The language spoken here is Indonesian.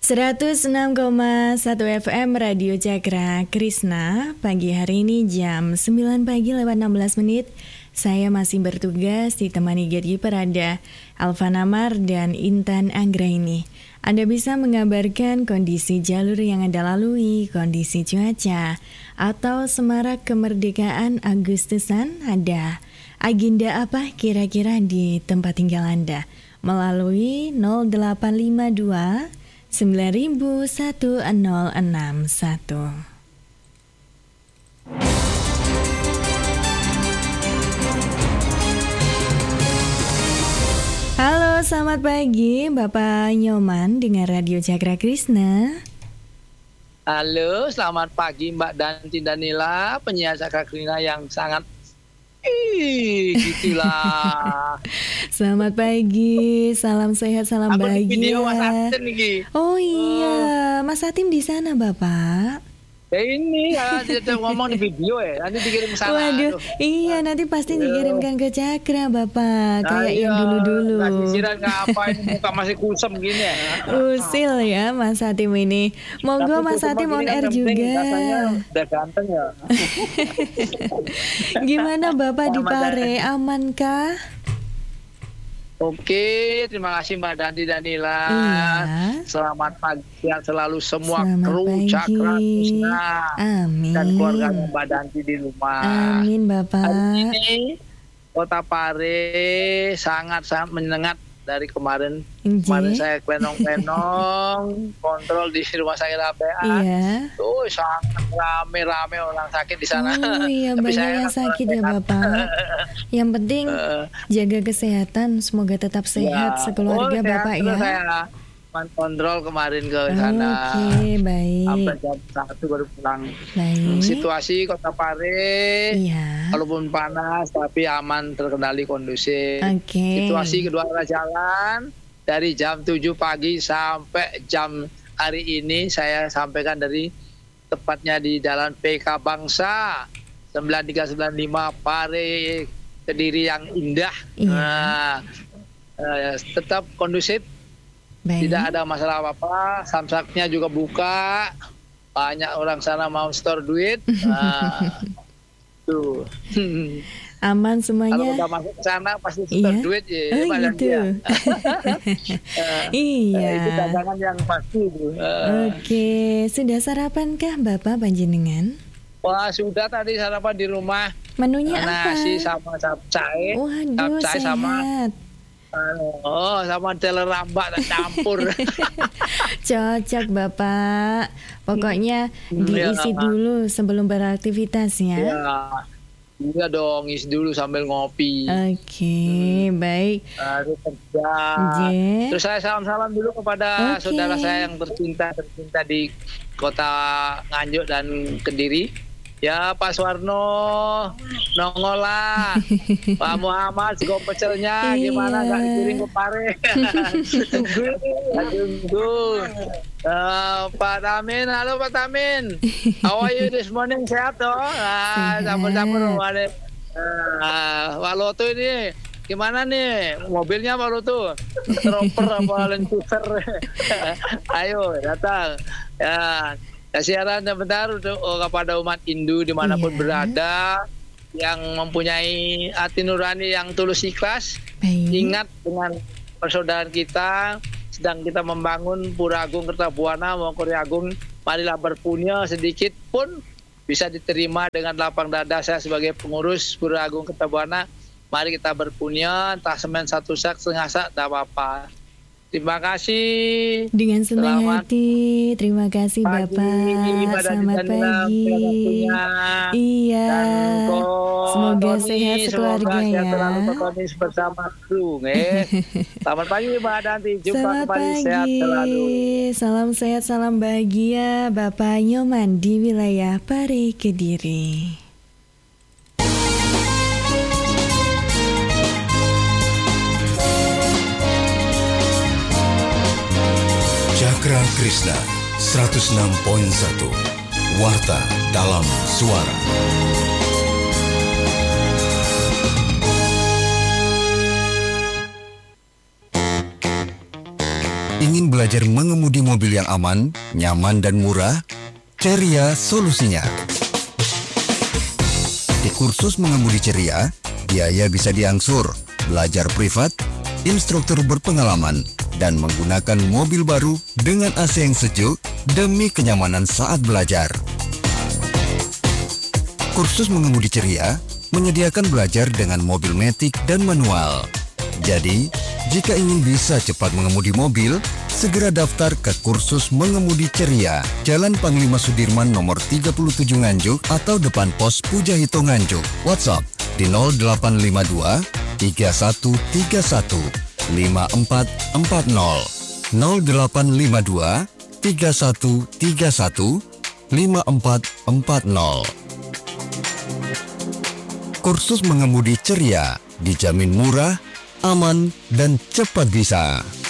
106,1 FM Radio Cakra Krishna. Pagi hari ini jam 9 pagi lewat 16 menit. Saya masih bertugas ditemani Gedi Perada, Alfa Namar, dan Intan Anggraini. Anda bisa mengabarkan kondisi jalur yang Anda lalui, kondisi cuaca, atau semarak kemerdekaan Agustusan. Ada agenda apa kira-kira di tempat tinggal Anda? Melalui 0852 901061. Halo, selamat pagi Bapak Nyoman dengan Radio Cakra Krishna. Halo, selamat pagi Mbak Danti Danila, penyiar Cakra Krishna yang sangat gitulah. Selamat pagi, salam sehat, salam bahagia. Video Mas Atim nih. Oh iya, Mas Atim di sana Bapak. Ya ini ya, dia ngomong di video ya, nanti dikirim ke sana. Waduh, iya nanti pasti dikirimkan ke Cakra Bapak, kayak yang dulu-dulu. Kira ngapain muka masih kusem gini ya. Usil ya Mas Atim ini. Monggo Mas Atim on air juga. Rasanya udah ganteng ya. Gimana Bapak di Pare, amankah? Oke, terima kasih Mbak Danti Danila. Iya. Selamat pagi selalu semua Selamat kru pagi. Cakra Krishna. Amin. Dan keluarga Mbak Danti di rumah. Amin Bapak. Hari ini Kota Pare sangat-sangat menyengat dari kemarin. Inji. Kemarin saya klenong-klenong kontrol di rumah sakit APA. Iya. Tuh sangat rame-rame orang sakit di sana. Oh iya, Tapi banyak saya yang kan sakit ya sehat. Bapak. Yang penting jaga kesehatan, semoga tetap sehat sekeluarga sehat Bapak terus ya. Saya kontrol kemarin ke sana. Oke, baik. Sampai jam 1 baru pulang. Baik. Situasi Kota Pare, Iya. walaupun panas tapi aman, terkendali, kondusif. Oke. Situasi kedua arah jalan dari jam 7 pagi sampai jam hari ini saya sampaikan dari tepatnya di Jalan PK Bangsa 9395 Pare Kediri yang indah. Iya. Tetap kondusif. Baik. Tidak ada masalah apa-apa, samsaknya juga buka, banyak orang sana mau store duit. Tuh. Aman Kalau semuanya. udah masuk ke sana pasti store Iya. duit ya. Oh banyak gitu. dia. Iya. Itu dagangan yang pasti itu. Oke, sudah sarapankah Bapak panjenengan? Wah sudah tadi sarapan di rumah. Menunya apa? Nasi sama capcay. Waduh, Capcay sama sehat. sama teler rambak dan campur. Cocok Bapak. Pokoknya diisi Iya. dulu sebelum beraktivitas ya. Iya dong, isi dulu sambil ngopi. Oke, baik. Harus kerja. Je. Terus saya salam-salam dulu kepada Oke. saudara saya yang tercinta di kota Nganjuk dan Kediri. Ya Pak Suwarno, nongola. Pak Muhammad, sego pecelnya gimana nggak dikirim ke Pare? Tunggu. Pak Tamin, halo Pak Tamin. How are you this morning? Sehat toh? Campur-campur. Pak Loto ini gimana nih? Mobilnya Pak Loto? Troper apa Land Cruiser? Ayo datang. Ya. Siaran sebentar untuk kepada umat Hindu dimanapun berada yang mempunyai hati nurani yang tulus ikhlas. Baik. Ingat dengan persaudaraan kita sedang kita membangun Pura Agung Kertabuana Mongkori Agung. Marilah berpunya sedikit pun bisa diterima dengan lapang dada. Saya sebagai pengurus Pura Agung Kertabuana, mari kita berpunya, entah semen 1 sak, setengah sak, tidak apa-apa. Terima kasih. Dengan senang hati. Terima kasih Pagi, Bapak. Selamat pagi. Iya. Semoga sehat sekeluarga ya. Semoga selalu berkomis bersama kru. Selamat pagi Mbak Danti. Jumpa Selamat kembali, pagi. sehat selalu. Salam sehat, salam bahagia Bapak Nyoman di wilayah Pare Kediri. Cakra Krishna 106.1 Warta dalam Suara. Ingin belajar mengemudi mobil yang aman, nyaman dan murah? Ceria solusinya. Di kursus mengemudi Ceria, biaya bisa diangsur, belajar privat, instruktur berpengalaman, dan menggunakan mobil baru dengan AC yang sejuk demi kenyamanan saat belajar. Kursus mengemudi Ceria menyediakan belajar dengan mobil matic dan manual. Jadi, jika ingin bisa cepat mengemudi mobil, segera daftar ke kursus mengemudi Ceria, Jalan Panglima Sudirman nomor 37 Nganjuk atau depan pos Pujahito Nganjuk. WhatsApp di 0852 3131 5440 0852 3131 5440. Kursus mengemudi Ceria dijamin murah, aman, dan cepat bisa.